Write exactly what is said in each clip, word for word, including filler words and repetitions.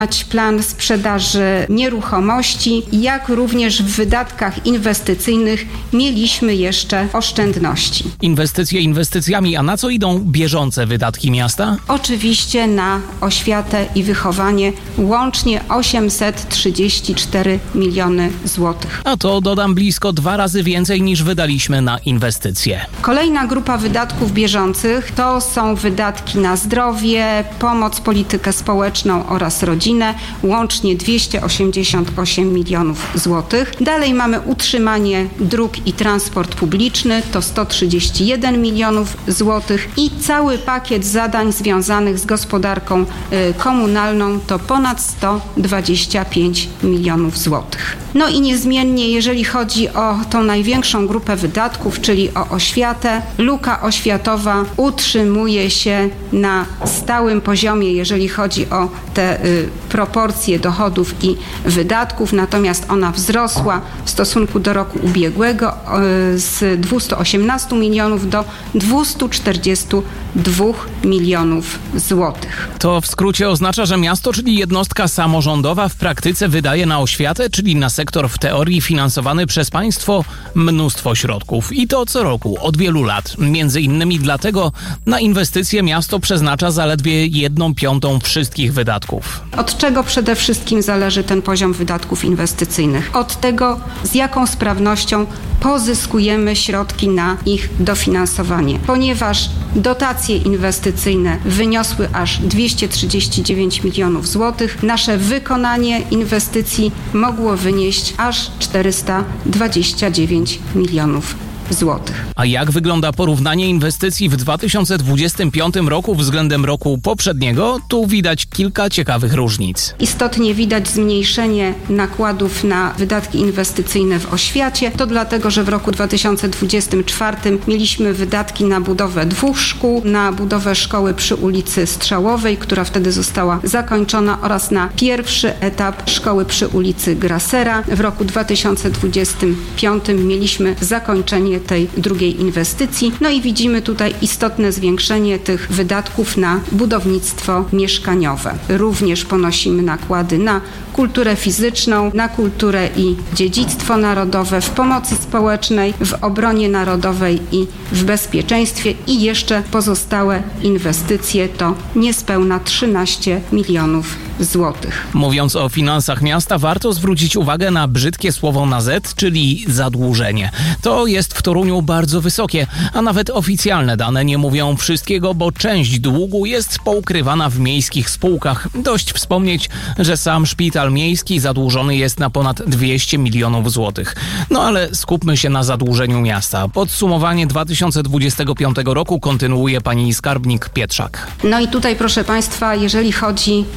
plan sprzedaży nieruchomości, jak również w wydatkach inwestycyjnych mieliśmy jeszcze oszczędności. Inwestycje inwestycjami, a na co idą bieżące wydatki miasta? Oczywiście na oświatę i wychowanie łącznie osiemset trzydzieści cztery miliony złotych. A to, dodam, blisko dwa razy więcej niż wydaliśmy na inwestycje. Kolejna grupa wydatków bieżących to są wydatki na zdrowie, pomoc, politykę społeczną oraz rodzinę, łącznie dwieście osiemdziesiąt osiem milionów złotych. Dalej mamy utrzymanie dróg i transport publiczny, to sto trzydzieści jeden milionów złotych i cały pakiet zadań związanych z gospodarką y, komunalną to ponad sto dwadzieścia pięć milionów złotych. No i niezmiennie, jeżeli chodzi o tą największą grupę wydatków, czyli o oświatę, luka oświatowa utrzymuje się na stałym poziomie, jeżeli chodzi o te y, proporcje dochodów i wydatków, natomiast ona wzrosła w stosunku do roku ubiegłego y, z dwieście osiemnaście milionów do dwieście czterdzieści dwa milionów złotych. To w skrócie oznacza, że miasto, czyli jednostka samorządowa, w praktyce wydaje na oświatę, czyli na sektor w teorii finansowany przez państwo, mnóstwo środków. I to co roku, od wielu lat. Między innymi dlatego na inwestycje miasto przeznacza zaledwie jedną piątą wszystkich wydatków. Od czego przede wszystkim zależy ten poziom wydatków inwestycyjnych? Od tego, z jaką sprawnością pozyskujemy środki na ich dofinansowanie. Ponieważ dotacje inwestycyjne wyniosły aż dwieście trzydzieści dziewięć milionów złotych, nasze wykonanie inwestycji mogło wynieść aż czterysta dwadzieścia dziewięć milionów złotych. A jak wygląda porównanie inwestycji w dwa tysiące dwudziestym piątym roku względem roku poprzedniego? Tu widać kilka ciekawych różnic. Istotnie widać zmniejszenie nakładów na wydatki inwestycyjne w oświacie. To dlatego, że w roku dwa tysiące dwudziestym czwartym mieliśmy wydatki na budowę dwóch szkół, na budowę szkoły przy ulicy Strzałowej, która wtedy została zakończona, oraz na pierwszy etap szkoły przy ulicy Grassera. W roku dwa tysiące dwudziestym piątym mieliśmy zakończenie tej drugiej inwestycji. No i widzimy tutaj istotne zwiększenie tych wydatków na budownictwo mieszkaniowe. Również ponosimy nakłady na kulturę fizyczną, na kulturę i dziedzictwo narodowe, w pomocy społecznej, w obronie narodowej i w bezpieczeństwie i jeszcze pozostałe inwestycje to niespełna trzynaście milionów złotych. Mówiąc o finansach miasta, warto zwrócić uwagę na brzydkie słowo na Z, czyli zadłużenie. To jest w Toruniu bardzo wysokie, a nawet oficjalne dane nie mówią wszystkiego, bo część długu jest poukrywana w miejskich spółkach. Dość wspomnieć, że sam szpital miejski zadłużony jest na ponad dwieście milionów złotych. No ale skupmy się na zadłużeniu miasta. Podsumowanie dwa tysiące dwudziestego piątego roku kontynuuje pani skarbnik Pietrzak. No i tutaj, proszę państwa, jeżeli chodzi yy,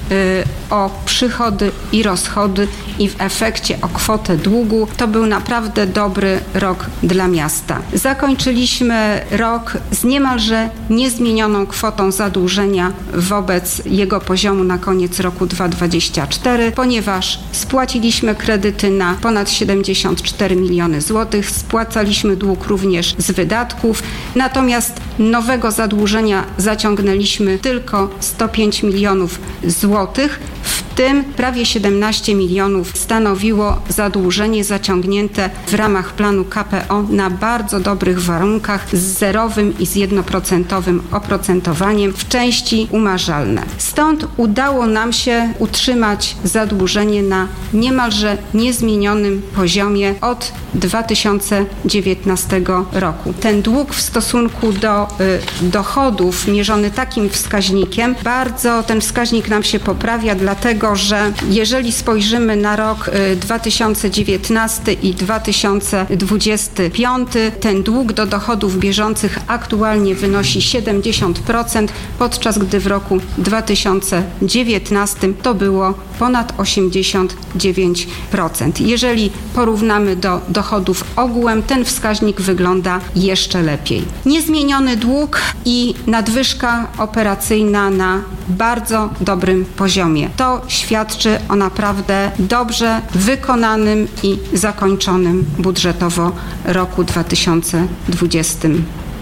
o przychody i rozchody i w efekcie o kwotę długu, to był naprawdę dobry rok dla miasta. Zakończyliśmy rok z niemalże niezmienioną kwotą zadłużenia wobec jego poziomu na koniec roku dwa tysiące dwudziestego czwartego, ponieważ spłaciliśmy kredyty na ponad siedemdziesiąt cztery miliony złotych, spłacaliśmy dług również z wydatków, natomiast nowego zadłużenia zaciągnęliśmy tylko sto pięć milionów złotych, w tym prawie siedemnaście milionów stanowiło zadłużenie zaciągnięte w ramach planu K P O na bardzo dobrych warunkach z zerowym i z jednoprocentowym oprocentowaniem w części umarzalne. Stąd udało nam się utrzymać zadłużenie na niemalże niezmienionym poziomie od dwa tysiące dziewiętnastego roku. Ten dług w stosunku do y, dochodów mierzony takim wskaźnikiem, bardzo ten wskaźnik nam się poprawia, dlatego że jeżeli spojrzymy na rok y, dwa tysiące dziewiętnasty i dwa tysiące dwudziesty piąty, ten dług do dochodów bieżących aktualnie wynosi siedemdziesiąt procent, podczas gdy w roku dwa tysiące dziewiętnastym to było ponad osiemdziesiąt dziewięć procent. Jeżeli porównamy do dochodów ogółem, ten wskaźnik wygląda jeszcze lepiej. Niezmieniony dług i nadwyżka operacyjna na bardzo dobrym poziomie. To świadczy o naprawdę dobrze wykonanym i zakończonym budżetowo roku dwa tysiące dwudziestym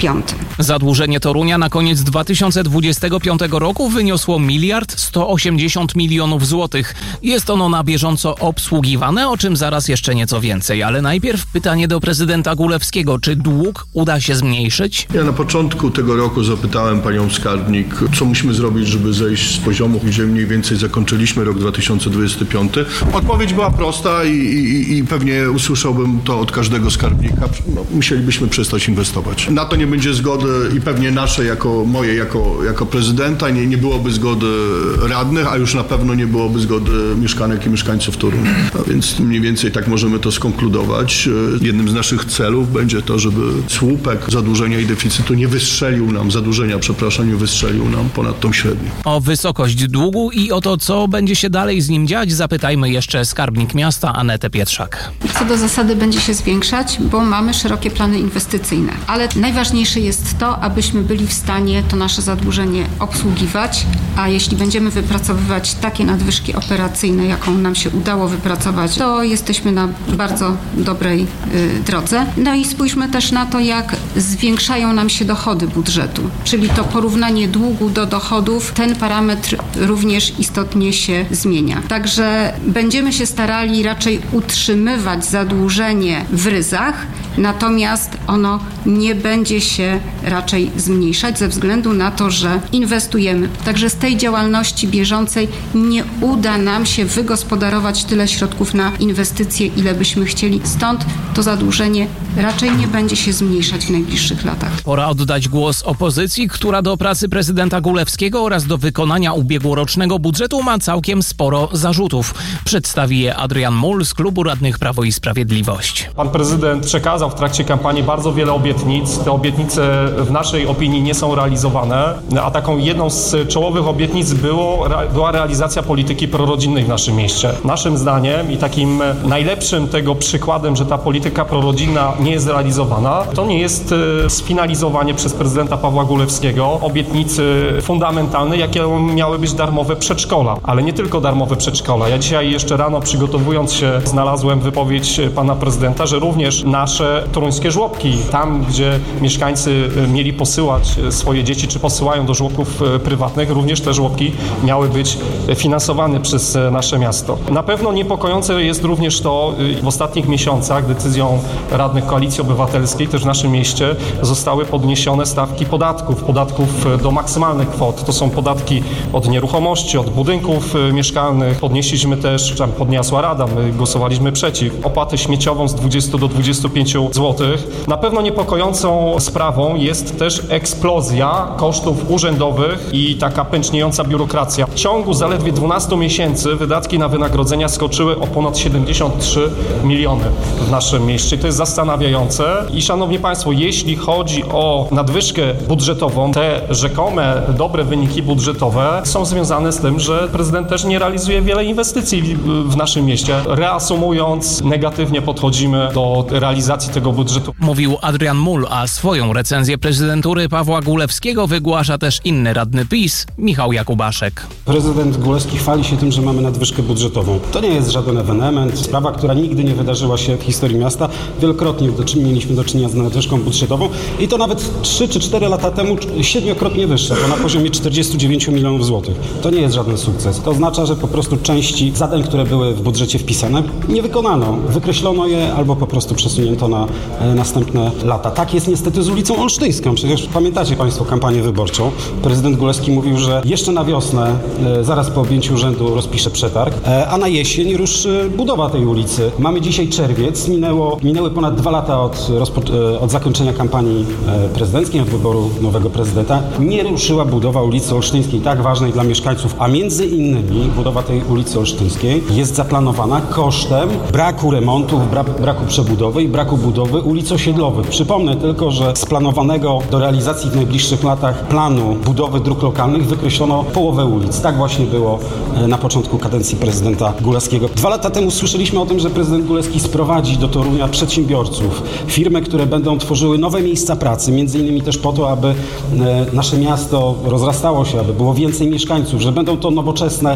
piąty. Zadłużenie Torunia na koniec dwa tysiące dwudziestego piątego roku wyniosło miliard sto osiemdziesiąt milionów złotych. Jest ono na bieżąco obsługiwane, o czym zaraz jeszcze nieco więcej. Ale najpierw pytanie do prezydenta Gulewskiego. Czy dług uda się zmniejszyć? Ja na początku tego roku zapytałem panią skarbnik, co musimy zrobić, żeby zejść z poziomu, gdzie mniej więcej zakończyliśmy rok dwa tysiące dwudziesty piąty. Odpowiedź była prosta i, i, i pewnie usłyszałbym to od każdego skarbnika. No, musielibyśmy przestać inwestować. Na to nie będzie zgody i pewnie nasze, jako moje, jako, jako prezydenta, nie, nie byłoby zgody radnych, a już na pewno nie byłoby zgody mieszkanek i mieszkańców Torunia. A więc mniej więcej tak możemy to skonkludować. Jednym z naszych celów będzie to, żeby słupek zadłużenia i deficytu nie wystrzelił nam, zadłużenia, przepraszam, nie wystrzelił nam ponad tą średnią. O wysokość długu i o to, co będzie się dalej z nim dziać, zapytajmy jeszcze skarbnik miasta Anetę Pietrzak. Co do zasady będzie się zwiększać, bo mamy szerokie plany inwestycyjne. Ale najważniejsze jest to, abyśmy byli w stanie to nasze zadłużenie obsługiwać, a jeśli będziemy wypracowywać takie nadwyżki operacyjne, jaką nam się udało wypracować, to jesteśmy na bardzo dobrej y, drodze. No i spójrzmy też na to, jak zwiększają nam się dochody budżetu, czyli to porównanie długu do dochodów, ten parametr również istotnie się zmienia. Także będziemy się starali raczej utrzymywać zadłużenie w ryzach, natomiast ono nie będzie się raczej zmniejszać ze względu na to, że inwestujemy. Także z tej działalności bieżącej nie uda nam się wygospodarować tyle środków na inwestycje, ile byśmy chcieli. Stąd to zadłużenie raczej nie będzie się zmniejszać w najbliższych latach. Pora oddać głos opozycji, która do pracy prezydenta Gulewskiego oraz do wykonania ubiegłorocznego budżetu ma całkiem sporo zarzutów. Przedstawi je Adrian Mull z Klubu Radnych Prawo i Sprawiedliwość. Pan prezydent przekazał w trakcie kampanii bardzo wiele obietnic. Te obietnice w naszej opinii nie są realizowane, a taką jedną z czołowych obietnic było, była realizacja polityki prorodzinnej w naszym mieście. Naszym zdaniem i takim najlepszym tego przykładem, że ta polityka prorodzinna nie jest realizowana, to nie jest sfinalizowanie przez prezydenta Pawła Gulewskiego obietnicy fundamentalnej, jakie miały być darmowe przedszkola. Ale nie tylko darmowe przedszkola. Ja dzisiaj jeszcze rano, przygotowując się, znalazłem wypowiedź pana prezydenta, że również nasze toruńskie żłobki, tam gdzie mieszkańcy mieli posyłać swoje dzieci, czy posyłają do żłobków prywatnych, również te żłobki miały być finansowane przez nasze miasto. Na pewno niepokojące jest również to, w ostatnich miesiącach decyzją radnych Koalicji Obywatelskiej, też w naszym mieście, zostały podniesione stawki podatków, podatków do maksymalnych kwot. To są podatki od nieruchomości, od budynków mieszkalnych. Podnieśliśmy też, tam podniosła Rada, my głosowaliśmy przeciw, opłatę śmieciową z dwudziestu do dwudziestu pięciu złotych. Na pewno niepokojącą sprawą jest też eksplozja kosztów urzędowych i taka pęczniejąca biurokracja. W ciągu zaledwie dwunastu miesięcy wydatki na wynagrodzenia skoczyły o ponad siedemdziesiąt trzy miliony w naszym mieście. To jest zastanawiające i szanowni państwo, jeśli chodzi o nadwyżkę budżetową, te rzekome dobre wyniki budżetowe są związane z tym, że prezydent też nie realizuje wiele inwestycji w naszym mieście. Reasumując, negatywnie podchodzimy do realizacji tego budżetu. Mówił Adrian Mull, a swoją recenzję prezydentury Pawła Gulewskiego wygłasza też inny radny PiS, Michał Jakubaszek. Prezydent Gulewski chwali się tym, że mamy nadwyżkę budżetową. To nie jest żaden ewenement, sprawa, która nigdy nie wydarzyła się w historii miasta. Wielokrotnie mieliśmy do czynienia z nadwyżką budżetową i to nawet trzy czy cztery lata temu siedmiokrotnie wyższa, bo na poziomie czterdziestu dziewięciu milionów złotych. To nie jest żaden sukces. To oznacza, że po prostu części zadań, które były w budżecie wpisane, nie wykonano. Wykreślono je albo po prostu przesunięto na e, następne lata. Tak jest niestety z ulicą Olsztyńską. Przecież pamiętacie państwo kampanię wyborczą. Prezydent Gulewski mówił, że jeszcze na wiosnę, e, zaraz po objęciu urzędu, rozpisze przetarg, e, a na jesień ruszy budowa tej ulicy. Mamy dzisiaj czerwiec, minęło, minęły ponad dwa lata od, rozpo- e, od zakończenia kampanii e, prezydenckiej, od wyboru nowego prezydenta. Nie ruszyła budowa ulicy Olsztyńskiej, tak ważnej dla mieszkańców, a między innymi budowa tej ulicy Olsztyńskiej jest zaplanowana kosztem braku remontów, bra- braku przebudowy i braku budowy ulic osiedlowych. Przypomnę tylko, że z planowanego do realizacji w najbliższych latach planu budowy dróg lokalnych wykreślono połowę ulic. Tak właśnie było na początku kadencji prezydenta Gulewskiego. Dwa lata temu słyszeliśmy o tym, że prezydent Gulewski sprowadzi do Torunia przedsiębiorców, firmy, które będą tworzyły nowe miejsca pracy, między innymi też po to, aby nasze miasto rozrastało się, aby było więcej mieszkańców, że będą to nowoczesne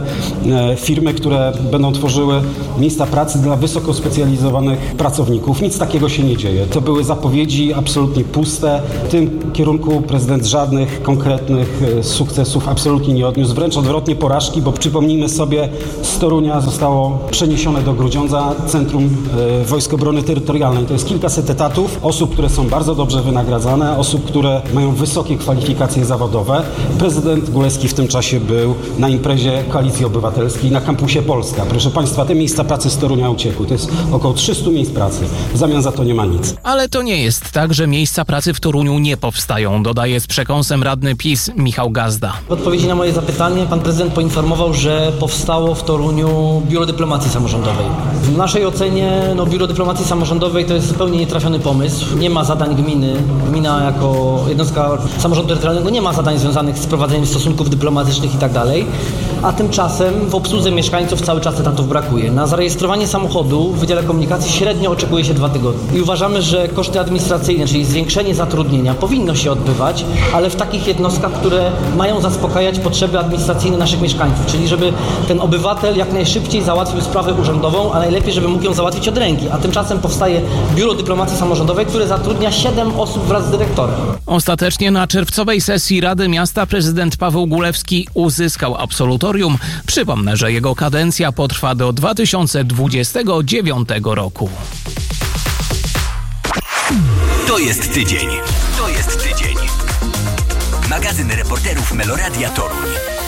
firmy, które będą tworzyły miejsca pracy dla wysoko specjalizowanych pracowników. Nic takiego się nie dzieje. To były zapowiedzi absolutnie puste. W tym kierunku prezydent żadnych konkretnych sukcesów absolutnie nie odniósł. Wręcz odwrotnie, porażki, bo przypomnijmy sobie, z Torunia zostało przeniesione do Grudziądza Centrum Wojsk Obrony Terytorialnej. To jest kilkaset etatów, osób, które są bardzo dobrze wynagradzane, osób, które mają wysokie kwalifikacje zawodowe. Prezydent Górski w tym czasie był na imprezie Koalicji Obywatelskiej na kampusie Polska. Proszę Państwa, te miejsca pracy z Torunia uciekły. To jest około trzysta miejsc pracy. W zamian za to nie ma nic. Ale to nie jest tak, że miejsca pracy w Toruniu nie powstają, dodaje z przekąsem radny PiS Michał Gazda. W odpowiedzi na moje zapytanie pan prezydent poinformował, że powstało w Toruniu Biuro Dyplomacji Samorządowej. W naszej ocenie no, Biuro Dyplomacji Samorządowej to jest zupełnie nietrafiony pomysł. Nie ma zadań gminy. Gmina jako jednostka samorządu terytorialnego nie ma zadań związanych z prowadzeniem stosunków dyplomatycznych i tak dalej. A tymczasem w obsłudze mieszkańców cały czas etatów brakuje. Na zarejestrowanie samochodu w Wydziale Komunikacji średnio oczekuje się dwa tygodnie. I uważamy, że koszty administracyjne, czyli zwiększenie zatrudnienia powinno się odbywać, ale w takich jednostkach, które mają zaspokajać potrzeby administracyjne naszych mieszkańców. Czyli żeby ten obywatel jak najszybciej załatwił sprawę urzędową, a najlepiej, żeby mógł ją załatwić od ręki. A tymczasem powstaje Biuro Dyplomacji Samorządowej, które zatrudnia siedem osób wraz z dyrektorem. Ostatecznie na czerwcowej sesji Rady Miasta prezydent Paweł Gulewski uzyskał absolutorium. Przypomnę, że jego kadencja potrwa do dwa tysiące dwudziestego dziewiątego roku. To jest tydzień. To jest tydzień. Magazyn reporterów Meloradia Toruń.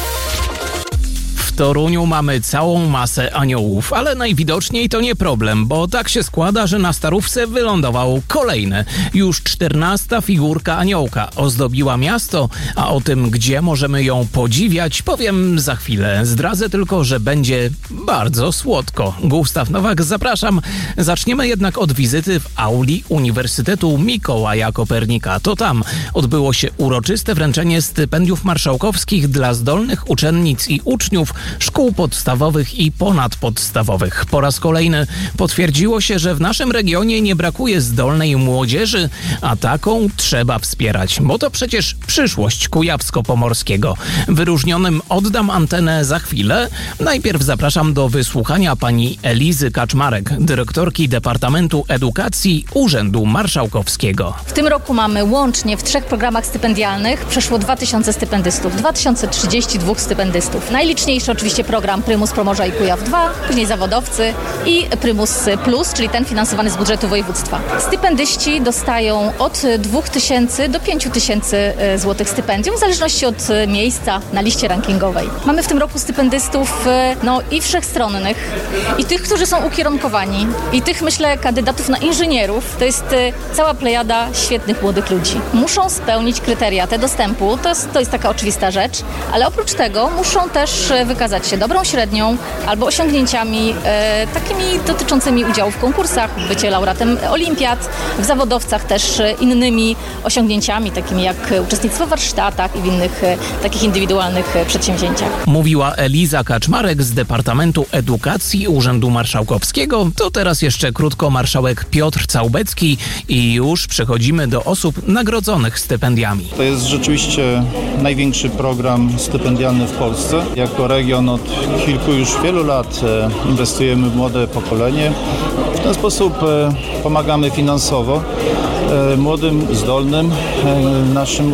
W Toruniu mamy całą masę aniołów, ale najwidoczniej to nie problem, bo tak się składa, że na Starówce wylądował kolejny, już czternasta figurka aniołka. Ozdobiła miasto, a o tym, gdzie możemy ją podziwiać, powiem za chwilę. Zdradzę tylko, że będzie bardzo słodko. Gustaw Nowak, zapraszam. Zaczniemy jednak od wizyty w auli Uniwersytetu Mikołaja Kopernika. To tam odbyło się uroczyste wręczenie stypendiów marszałkowskich dla zdolnych uczennic i uczniów szkół podstawowych i ponadpodstawowych. Po raz kolejny potwierdziło się, że w naszym regionie nie brakuje zdolnej młodzieży, a taką trzeba wspierać, bo to przecież przyszłość Kujawsko-Pomorskiego. Wyróżnionym oddam antenę za chwilę. Najpierw zapraszam do wysłuchania pani Elizy Kaczmarek, dyrektorki Departamentu Edukacji Urzędu Marszałkowskiego. W tym roku mamy łącznie w trzech programach stypendialnych przeszło dwa tysiące stypendystów, dwa tysiące trzydzieści dwa stypendystów. Najliczniejszy oczywiście program Prymus Pomorza i Kujaw dwa, później zawodowcy i Prymus Plus, czyli ten finansowany z budżetu województwa. Stypendyści dostają od dwóch tysięcy do pięciu tysięcy złotych stypendium, w zależności od miejsca na liście rankingowej. Mamy w tym roku stypendystów no, i wszechstronnych, i tych, którzy są ukierunkowani, i tych, myślę, kandydatów na inżynierów. To jest cała plejada świetnych młodych ludzi. Muszą spełnić kryteria te dostępu, to jest, to jest taka oczywista rzecz, ale oprócz tego muszą też wykazać się dobrą średnią albo osiągnięciami e, takimi dotyczącymi udziału w konkursach, bycie laureatem olimpiad, w zawodowcach też innymi osiągnięciami, takimi jak uczestnictwo w warsztatach i w innych e, takich indywidualnych e, przedsięwzięciach. Mówiła Eliza Kaczmarek z Departamentu Edukacji Urzędu Marszałkowskiego. To teraz jeszcze krótko marszałek Piotr Całbecki i już przechodzimy do osób nagrodzonych stypendiami. To jest rzeczywiście największy program stypendialny w Polsce. Jako region od kilku już wielu lat inwestujemy w młode pokolenie. W ten sposób pomagamy finansowo młodym, zdolnym naszym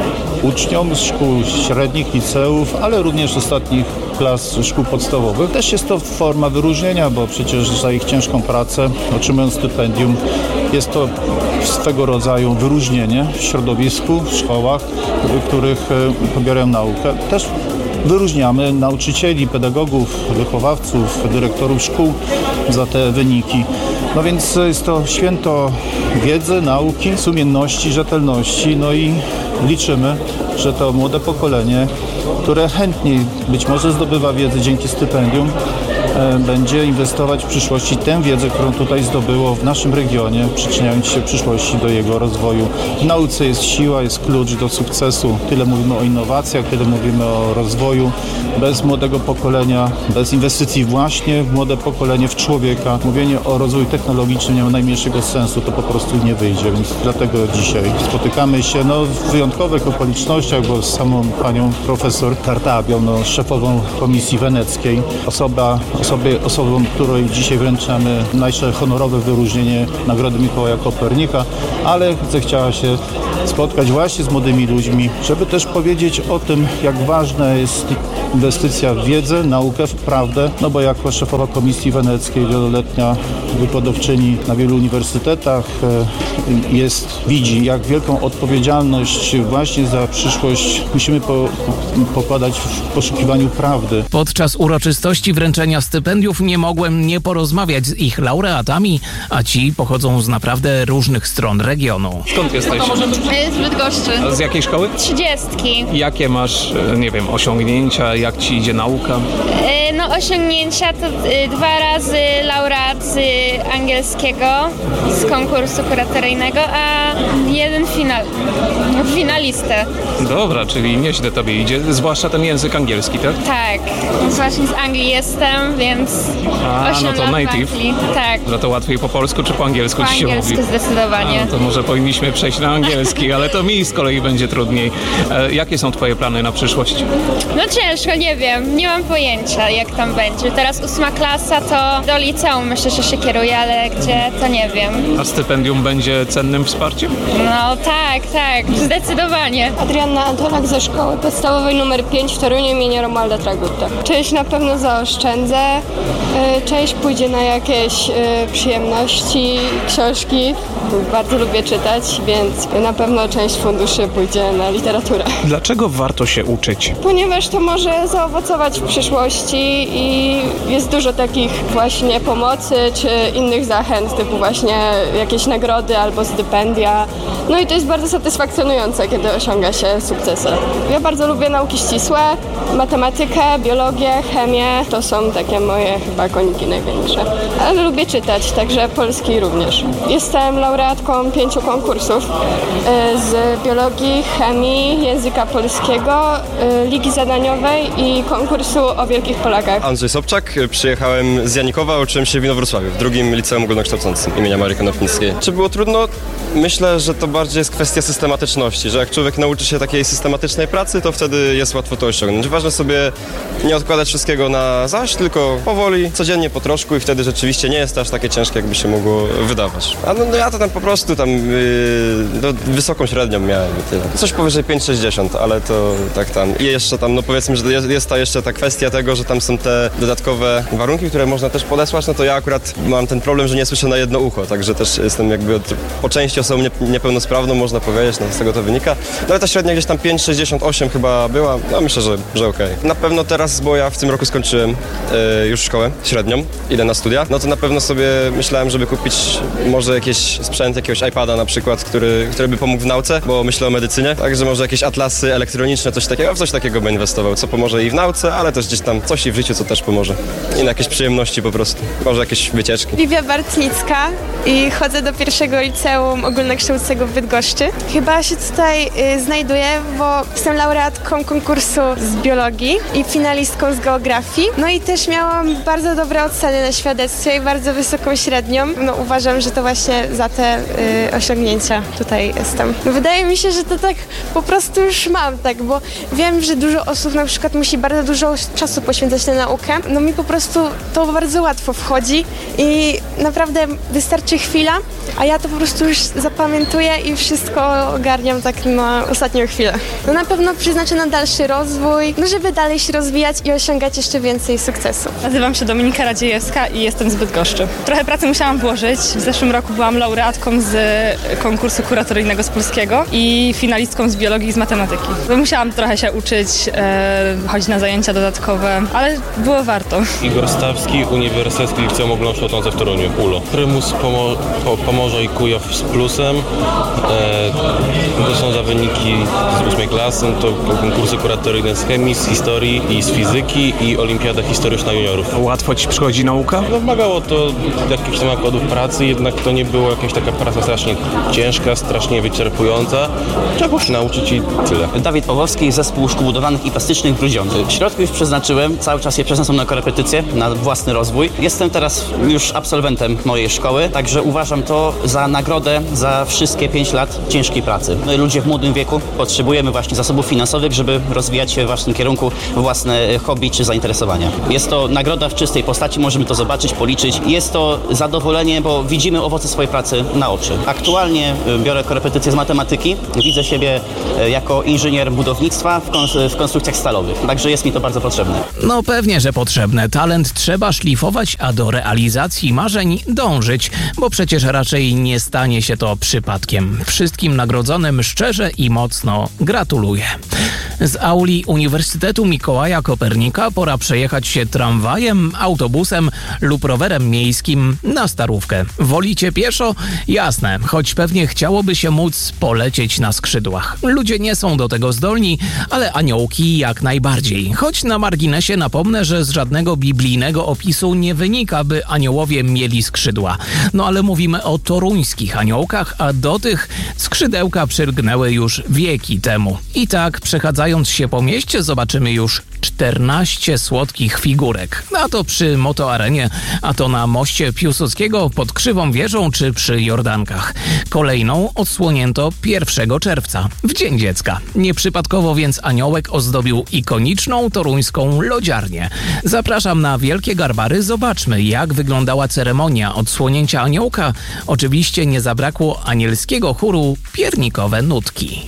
uczniom z szkół średnich, liceów, ale również ostatnich klas szkół podstawowych. Też jest to forma wyróżnienia, bo przecież za ich ciężką pracę, otrzymując stypendium, jest to swego rodzaju wyróżnienie w środowisku, w szkołach, w których pobierają naukę. Też wyróżniamy nauczycieli, pedagogów, wychowawców, dyrektorów szkół za te wyniki. No więc jest to święto wiedzy, nauki, sumienności, rzetelności, no i liczymy, że to młode pokolenie, które chętniej być może zdobywa wiedzę dzięki stypendium, będzie inwestować w przyszłości tę wiedzę, którą tutaj zdobyło w naszym regionie, przyczyniając się w przyszłości do jego rozwoju. W nauce jest siła, jest klucz do sukcesu. Tyle mówimy o innowacjach, tyle mówimy o rozwoju. Bez młodego pokolenia, bez inwestycji właśnie w młode pokolenie, w człowieka, mówienie o rozwoju technologicznym nie ma najmniejszego sensu, to po prostu nie wyjdzie, więc dlatego dzisiaj spotykamy się no, w wyjątkowych okolicznościach, bo z samą panią profesor Tartabią, no, szefową Komisji Weneckiej, osoba osobie, osobą, której dzisiaj wręczamy najwyższe honorowe wyróżnienie Nagrody Mikołaja Kopernika, ale zechciała się spotkać właśnie z młodymi ludźmi, żeby też powiedzieć o tym, jak ważna jest inwestycja w wiedzę, naukę, w prawdę, no bo jako szefowa Komisji Weneckiej, wieloletnia wykładowczyni na wielu uniwersytetach jest, widzi, jak wielką odpowiedzialność właśnie za przyszłość musimy po, pokładać w poszukiwaniu prawdy. Podczas uroczystości wręczenia stypendiów nie mogłem nie porozmawiać z ich laureatami, a ci pochodzą z naprawdę różnych stron regionu. Skąd jesteś? Z Bydgoszczy. A z jakiej szkoły? Trzydziestki. Jakie masz, nie wiem, osiągnięcia, jak ci idzie nauka? No osiągnięcia to dwa razy laureat z angielskiego, z konkursu kuratoryjnego, a jeden final, finalistę. Dobra, czyli nieźle tobie idzie, zwłaszcza ten język angielski, tak? Tak, właśnie z Anglii jestem, więc A, no to native. Tak. No to łatwiej po polsku czy po angielsku Po ci się angielsku mówi? zdecydowanie. A, no to może powinniśmy przejść na angielski, ale to mi z kolei będzie trudniej. E, jakie są twoje plany na przyszłość? No ciężko, nie wiem, nie mam pojęcia jak tam będzie. Teraz ósma klasa to do liceum myślę, że się kieruje, ale gdzie to nie wiem. A stypendium będzie cennym wsparciem? No tak, tak, zdecydowanie. Adrianna Antolak ze szkoły podstawowej numer pięć w Toruniu imienia Romualda Tragutta. Część na pewno zaoszczędzę, część pójdzie na jakieś przyjemności, książki. Bardzo lubię czytać, więc na pewno część funduszy pójdzie na literaturę. Dlaczego warto się uczyć? Ponieważ to może zaowocować w przyszłości i jest dużo takich właśnie pomocy czy innych zachęt, typu właśnie jakieś nagrody albo stypendia. No i to jest bardzo satysfakcjonujące, kiedy osiąga się sukcesy. Ja bardzo lubię nauki ścisłe, matematykę, biologię, chemię. To są takie moje chyba koniki największe. Ale lubię czytać, także polski również. Jestem laureatką pięciu konkursów z biologii, chemii, języka polskiego, ligi zadaniowej i konkursu o Wielkich Polakach. Andrzej Sobczak, przyjechałem z Janikowa, uczyłem się w Inowrocławiu, w drugim liceum ogólnokształcącym imienia Marii Konopnickiej. Czy było trudno? Myślę, że to bardziej jest kwestia systematyczności, że jak człowiek nauczy się takiej systematycznej pracy, to wtedy jest łatwo to osiągnąć. Ważne sobie nie odkładać wszystkiego na zaś, tylko powoli, codziennie po troszku i wtedy rzeczywiście nie jest to aż takie ciężkie, jakby się mogło wydawać. A no, no ja to tam po prostu tam yy, no, wysoką średnią miałem i tyle. Coś powyżej pięć sześćdziesiąt, ale to tak tam. I jeszcze tam, no powiedzmy, że jest, jest ta jeszcze ta kwestia tego, że tam są te dodatkowe warunki, które można też podesłać, no to ja akurat mam ten problem, że nie słyszę na jedno ucho, także też jestem jakby od, po części osobą nie, niepełnosprawną, można powiedzieć, no z tego to wynika. No i ta średnia gdzieś tam pięć sześćdziesiąt osiem chyba była, no myślę, że, że okej. Okay. Na pewno teraz, bo ja w tym roku skończyłem e, już szkołę średnią, idę na studia, no to na pewno sobie myślałem, żeby kupić może jakiś sprzęt, jakiegoś iPada na przykład, który, który by pomógł w nauce, bo myślę o medycynie, także może jakieś atlasy elektroniczne, coś takiego, w coś takiego bym inwestował, co pomoże i w nauce, ale też gdzieś tam coś i w życiu, co też pomoże. I na jakieś przyjemności po prostu, może jakieś wycieczki. Livia Bartnicka i chodzę do pierwszego liceum ogólnokształcącego w Bydgoszczy. Chyba się tutaj y, znajduję, bo jestem laureatką konkursu z biologii i finalistką z geografii. No i też miałam bardzo dobre oceny na świadectwie i bardzo wysoką średnią. No uważam, że to właśnie za te y, osiągnięcia tutaj jestem. No, wydaje mi się, że to tak po prostu już mam, tak, bo wiem, że dużo osób na przykład musi bardzo dużo czasu poświęcać na naukę. No mi po prostu to bardzo łatwo wchodzi i naprawdę wystarczy chwila, a ja to po prostu już zapamiętuję i wszystko ogarniam tak na ostatnią chwilę. No na pewno przeznaczę na dalszy rozwój, no żeby dalej się rozwijać i osiągać jeszcze więcej sukcesu. Nazywam się Dominika Radziejewska i jestem z Bydgoszczy. Trochę pracy musiałam włożyć. W zeszłym roku byłam laureatką z konkursu kuratoryjnego z polskiego i finalistką z biologii i z matematyki. Musiałam trochę się uczyć, e, chodzić na zajęcia dodatkowe, ale było warto. Igor Stawski, Uniwersyteckie Liceum Ogólnokształcące w Toruniu, U L O. Prymus Pomo- po- Pomorza i Kujaw z plusem. E, to są za wyniki z ósmej klasy, to konkursy kuratoryjne z chemii, z historii i z fizyki i olimpiada historyczna juniorów. Łatwo ci przychodzi nauka? No, wymagało to jakichś tam nakładów pracy, jednak to nie była jakaś taka praca strasznie ciężka, strasznie wyczerpująca. Trzeba było się nauczyć i tyle. Dawid Pawłowski, Zespół Szkół Budowlanych i Plastycznych w Grudziądzu. Środki już przeznaczyłem, cały czas je przeznaczam na korepetycje, na własny rozwój. Jestem teraz już absolwentem mojej szkoły, także uważam to za nagrodę za wszystkie pięć lat ciężkiej pracy. My, ludzie w młodym wieku, potrzebujemy właśnie zasobów finansowych, żeby rozwijać się w własnym kierunku, własne hobby czy zainteresowania. Jest to nagroda w czystej postaci, możemy to zobaczyć, policzyć. Jest to zadowolenie, bo widzimy owoce swojej pracy na oczy. Aktualnie biorę korepetycje z matematyki. Widzę siebie jako inżynier budownictwa w, kons- w konstrukcjach stalowych. Także jest mi to bardzo potrzebne. No pewnie, że potrzebne. Talent trzeba szlifować, a do realizacji marzeń dążyć, bo przecież raczej nie stanie się to przypadkiem. Wszystkim nagrodzonym szczerze i mocno gratuluję. Z auli Uniwersytetu Mikołaja Kopernika pora przejechać się tramwajem, autobusem lub rowerem miejskim na Starówkę. Wolicie pieszo? Jasne, choć pewnie chciałoby się móc polecieć na skrzydłach. Ludzie nie są do tego zdolni, ale aniołki jak najbardziej. Choć na marginesie napomnę, że z żadnego biblijnego opisu nie wynika, by aniołowie mieli skrzydła. No ale mówimy o toruńskich aniołkach, a do tych skrzydełka przylgnęły już wieki temu. I tak przechadzając się po mieście zobaczymy już czternaście słodkich figurek. A to przy Motoarenie, a to na moście Piłsudskiego, pod Krzywą Wieżą czy przy Jordankach. Kolejną odsłonięto pierwszego czerwca, w Dzień Dziecka. Nieprzypadkowo więc aniołek ozdobił ikoniczną toruńską lodziarnię. Zapraszam na Wielkie Garbary, zobaczmy jak wyglądała ceremonia odsłonięcia aniołka. Oczywiście nie zabrakło anielskiego chóru Piernikowe Nutki.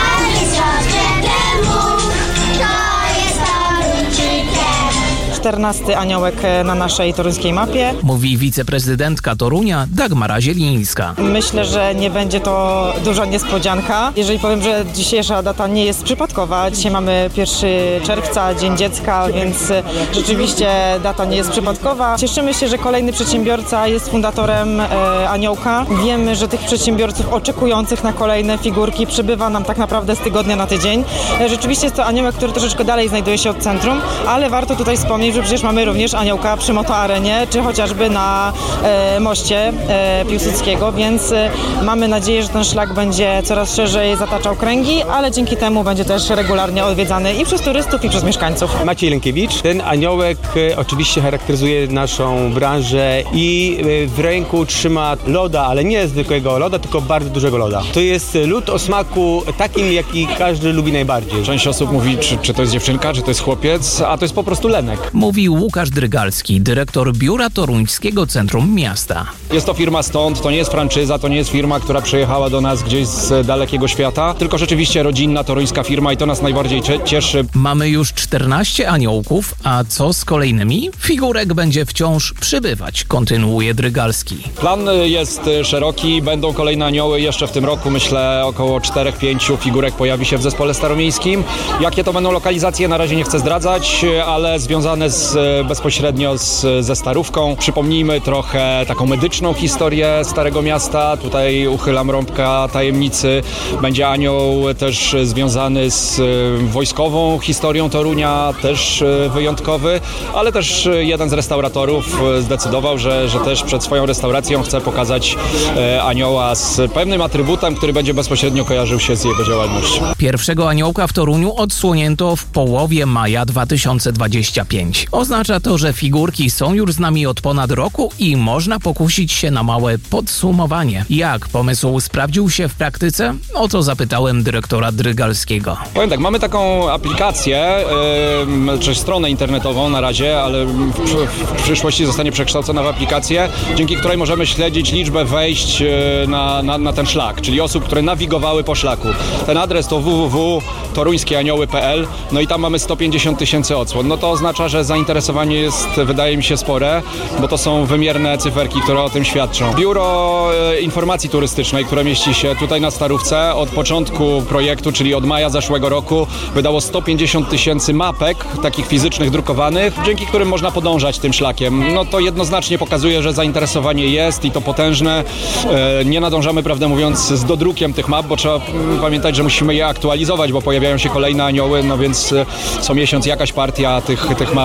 czternasty aniołek na naszej toruńskiej mapie. Mówi wiceprezydentka Torunia Dagmara Zielińska. Myślę, że nie będzie to duża niespodzianka. Jeżeli powiem, że dzisiejsza data nie jest przypadkowa. Dzisiaj mamy pierwszego czerwca, Dzień Dziecka, więc rzeczywiście data nie jest przypadkowa. Cieszymy się, że kolejny przedsiębiorca jest fundatorem e, aniołka. Wiemy, że tych przedsiębiorców oczekujących na kolejne figurki przybywa nam tak naprawdę z tygodnia na tydzień. E, rzeczywiście jest to aniołek, który troszeczkę dalej znajduje się od centrum, ale warto tutaj wspomnieć, że przecież mamy również aniołka przy Motoarenie, czy chociażby na e, moście e, Piłsudskiego, więc e, mamy nadzieję, że ten szlak będzie coraz szerzej zataczał kręgi, ale dzięki temu będzie też regularnie odwiedzany i przez turystów, i przez mieszkańców. Maciej Lękiewicz. Ten aniołek e, oczywiście charakteryzuje naszą branżę i e, w ręku trzyma loda, ale nie zwykłego loda, tylko bardzo dużego loda. To jest lód o smaku takim, jaki każdy lubi najbardziej. Część osób mówi, czy, czy to jest dziewczynka, czy to jest chłopiec, a to jest po prostu Lenek. Mówił Łukasz Drygalski, dyrektor Biura Toruńskiego Centrum Miasta. Jest to firma stąd, to nie jest franczyza, to nie jest firma, która przyjechała do nas gdzieś z dalekiego świata, tylko rzeczywiście rodzinna toruńska firma i to nas najbardziej cieszy. Mamy już czternaście aniołków, a co z kolejnymi? Figurek będzie wciąż przybywać, kontynuuje Drygalski. Plan jest szeroki, będą kolejne anioły jeszcze w tym roku, myślę około czterech pięciu figurek pojawi się w zespole staromiejskim. Jakie to będą lokalizacje, na razie nie chcę zdradzać, ale związane z, bezpośrednio z, ze Starówką. Przypomnijmy trochę taką medyczną historię Starego Miasta. Tutaj uchylam rąbka tajemnicy. Będzie anioł też związany z wojskową historią Torunia, też wyjątkowy, ale też jeden z restauratorów zdecydował, że, że też przed swoją restauracją chce pokazać anioła z pewnym atrybutem, który będzie bezpośrednio kojarzył się z jego działalnością. Pierwszego aniołka w Toruniu odsłonięto w połowie maja dwa tysiące dwudziestego piątego. Oznacza to, że figurki są już z nami od ponad roku i można pokusić się na małe podsumowanie. Jak pomysł sprawdził się w praktyce? O to zapytałem dyrektora Drygalskiego. Powiem tak, mamy taką aplikację, yy, czy stronę internetową na razie, ale w, w przyszłości zostanie przekształcona w aplikację, dzięki której możemy śledzić liczbę wejść yy, na, na, na ten szlak, czyli osób, które nawigowały po szlaku. Ten adres to w w w kropka toruńskie anioły kropka p l, no i tam mamy sto pięćdziesiąt tysięcy odsłon. No to oznacza, że zainteresowanie jest, wydaje mi się, spore, bo to są wymierne cyferki, które o tym świadczą. Biuro e, Informacji Turystycznej, które mieści się tutaj na Starówce, od początku projektu, czyli od maja zeszłego roku, wydało sto pięćdziesiąt tysięcy mapek, takich fizycznych, drukowanych, dzięki którym można podążać tym szlakiem. No to jednoznacznie pokazuje, że zainteresowanie jest i to potężne. E, nie nadążamy, prawdę mówiąc, z dodrukiem tych map, bo trzeba m, pamiętać, że musimy je aktualizować, bo pojawiają się kolejne anioły, no więc e, co miesiąc jakaś partia tych, tych map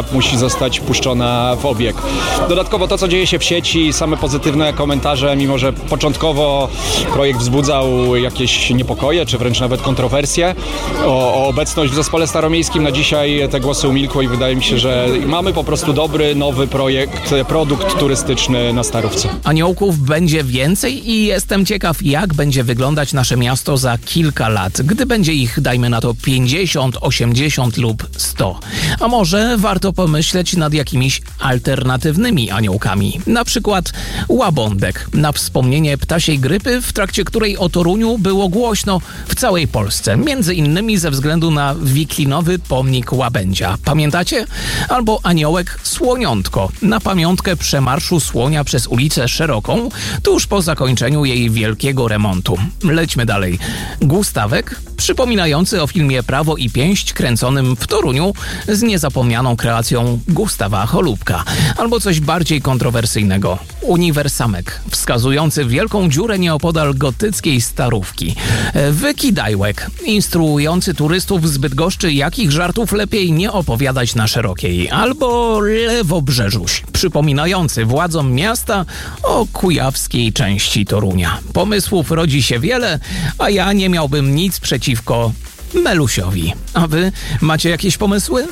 musi zostać puszczona w obieg. Dodatkowo to, co dzieje się w sieci, same pozytywne komentarze, mimo że początkowo projekt wzbudzał jakieś niepokoje, czy wręcz nawet kontrowersje o, o obecność w zespole staromiejskim, na dzisiaj te głosy umilkły i wydaje mi się, że mamy po prostu dobry, nowy projekt, produkt turystyczny na Starówce. Aniołków będzie więcej i jestem ciekaw, jak będzie wyglądać nasze miasto za kilka lat, gdy będzie ich, dajmy na to, pięćdziesiąt, osiemdziesiąt lub sto. A może warto pomyśleć nad jakimiś alternatywnymi aniołkami, na przykład łabądek, na wspomnienie ptasiej grypy, w trakcie której o Toruniu było głośno w całej Polsce, między innymi ze względu na wiklinowy pomnik łabędzia. Pamiętacie? Albo aniołek słoniątko, na pamiątkę przemarszu słonia przez ulicę Szeroką, tuż po zakończeniu jej wielkiego remontu. Lećmy dalej. Gustawek, przypominający o filmie Prawo i pięść kręconym w Toruniu z niezapomnianą kreacją Gustawa Holubka. Albo coś bardziej kontrowersyjnego. Uniwersamek, wskazujący wielką dziurę nieopodal gotyckiej Starówki. Wykidajłek, instruujący turystów z Bydgoszczy, jakich żartów lepiej nie opowiadać na Szerokiej. Albo Lewobrzeżuś, przypominający władzom miasta o kujawskiej części Torunia. Pomysłów rodzi się wiele, a ja nie miałbym nic przeciwko Melusiowi. A wy macie jakieś pomysły?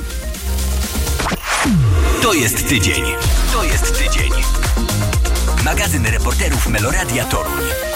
To jest tydzień. To jest tydzień. Magazyn reporterów Meloradia Toruń.